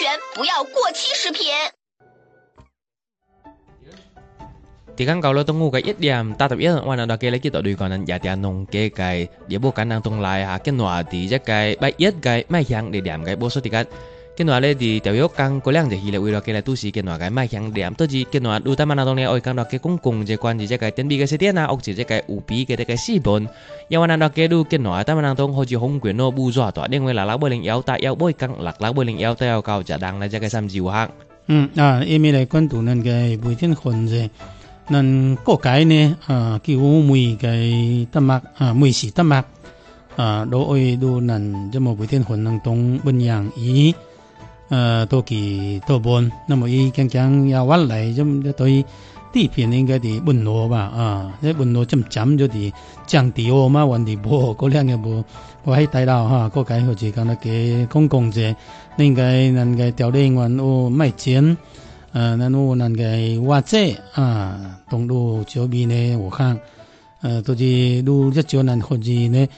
不要过期食品。 thì căn cầu lo tung ngu cái ít điểm ta tập ít ngoài nào đó cái lấy cái tổ đội còn anh giả tiền nông cái địa bộ cán năng tung lại cái nọ thì cái bài ít cái mai hàng để điểm cái bộ số thì cái nọ này thì tiểu yếu căng có lượng thì hi là uy là cái là tu sĩ cái nọ cái mai hàng điểm tôi chỉ cái nọ đu ta mà nào này ôi căng đó cái cùng cái quan gì cái tiền bị cái sự tiền nào ốc chỉ cái upi cái sĩ bồn nhưng mà nào đó cái đu cái nọ ta mà nào tung hồi chỉ không quyền nó bu dọa tọa đen ngoài là lá bơi linh yếu ta yếu bơi căng lạc lá bơi linh yếu ta yếu cao chả đăng là cái sam diệu hạng em lại quan tụ nên cái buổi thiên khôn gì nên có cái này kiểu mùi cái tâm mạc mùi xì tâm mạc đối đôi nên cho một buổi thiên huấn năng tông bên yang ý tôi kỳ tôi buồn nên mà ý càng ya vắt lại cho tôi tí phiền应该thì buồn nổ吧cái buồn nổ chấm cho thì chẳng tí ô mà vấn đề bộ có lẽ cái bộ hay tay đào ha có cái hồi chỉ cái cái công gì nên cái tiểu đình hoàn ô mai chiến nên ô nên cái hoa chế tổng đủ chiếu bì này của khang tôi chỉ đủ rất chiếu nên hồi gì này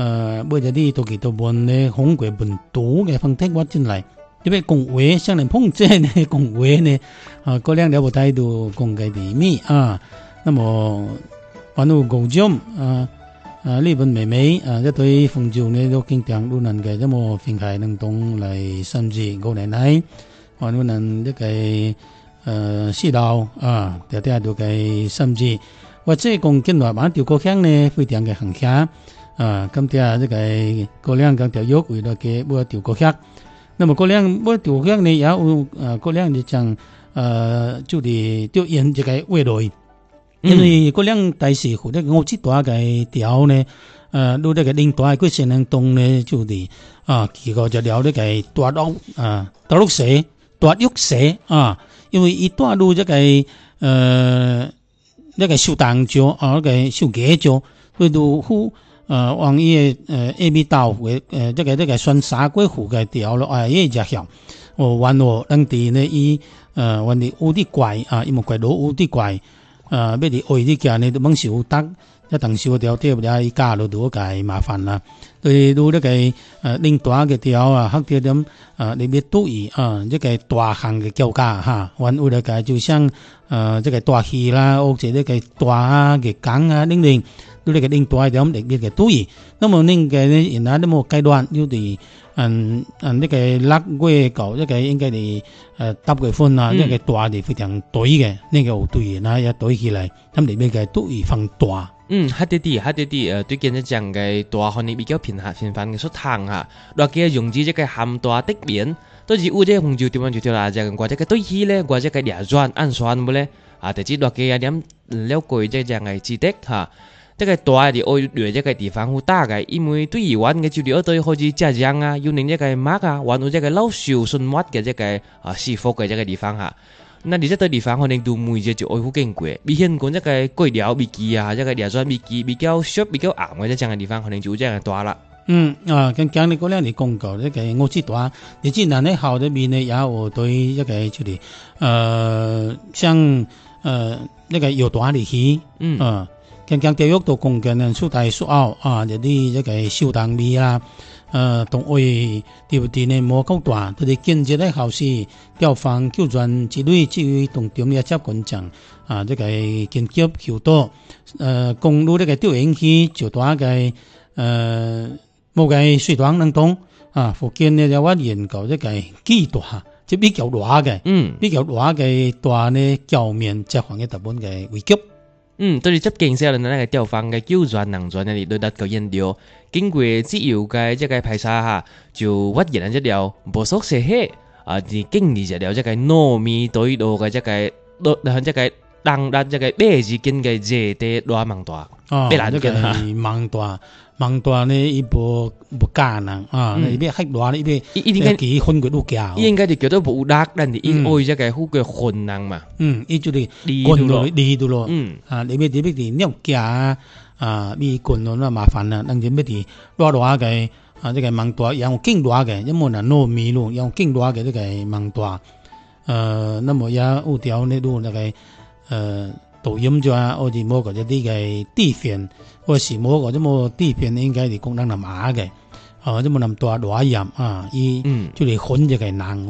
bây giờ đi tôi kỳ tôi buồn này không quên buồn tú cái phân tích quá trên lại như vậy cùng quế sang đến phong chế này cùng quế này có lẽ để bộ tay đủ cùng cái gì mi那么完了狗中日本妹妹这对凤州呢都经常都能嘅这么分开能动来甚至过来奶完了能这个四道第第都嘅甚至或者講近來版條國鄉呢非常嘅行下今天這個國量講條約為了嘅每條國鄉那麼國量每條國鄉呢有國量就講就係調研這個未來因為國量大時乎呢我知道嘅條呢都呢個領導佢先能動呢就係結果就聊呢個大陸大陸社大陸社因為一大陸這個那個受當咗那個受給咗所以都乎往伊下面島嘅這個選沙龜湖嘅條咯伊只響完了當地呢伊完了有啲怪伊冇怪到有啲怪要啲愛啲嘅呢都猛少得一等少條啲或者伊加落都計麻煩啦對都呢個領大嘅條黑條點你別注意這個大行嘅叫價嚇完有呢個就像這個大戲啦或者呢個大嘅港領都呢個領大點特別嘅注意那麼呢個呢現在呢麼階段要啲呢個6月9呢個應該係10月份呢個大係非常對嘅呢個有對呢一對起來咁特別嘅注意放大黑啲對見一講嘅大可能比較頻繁嘅出行嚇，或者用之即個含大的面，都是有啲紅椒點樣就條啦，就或者個對起咧，或者個牙酸按酸冇咧，就知或者有點了解即係係知的嚇，即個大係愛嚟即個地方好大嘅，因為對於玩嘅就係對好似浙江要令即個麥玩到即個老少順滑嘅即個師傅嘅即個地方嚇。那你這個地方可能都每隻就愛好矜貴，比香港一個貴料比機一個牙酸比較熟比較硬嘅這樣嘅地方，可能就這樣大啦。 跟講你嗰兩你講過呢個我知道你知嗱喺校裏面呢有對一個就係像呢個有大力氣跟教育都講嘅呢，數大數奧有啲一個小當味啦。同愛條地呢冇夠大，佢哋建設咧後時調放救援之類至於同點一執觀眾這個建設橋多公路呢個調研區就大嘅冇嘅水塘能動福建呢有一研究呢個幾大，即比較大嘅比較大嘅大呢教面即係嘅特本嘅圍局。 對你執建設人呢個調放嘅救援能源呢，對得個研究，經過只要嘅即係排沙下，就屈現一條無熟寫起而經歷一條即係糯米對到嘅即係即係當得即係咩字經嘅熱地大芒大，咩難嘅芒大呢一部假能呢邊黑大呢邊應該幾分佢都假， 應該就叫做無đặc，但係因為即係好嘅混能嘛， 依就係混落嚟到咯，你邊啲咩啲尿假咪混落啦麻煩啦，等住咩啲大嘅即係芒大有勁大嘅，因為嗱糯米咯有勁大嘅即係芒大，那麼有條呢都那個導演咗我哋摸過一啲嘅地片，或是摸過啲摸地片應該係功能咁啞嘅，即係冇咁大鹽依就嚟混就係難。